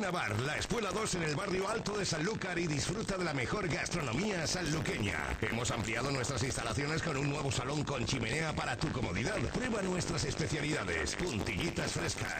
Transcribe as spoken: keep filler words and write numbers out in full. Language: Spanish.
Buena Bar, la Espuela dos en el barrio Alto de Sanlúcar y disfruta de la mejor gastronomía sanluqueña. Hemos ampliado nuestras instalaciones con un nuevo salón con chimenea para tu comodidad. Prueba nuestras especialidades, puntillitas frescas,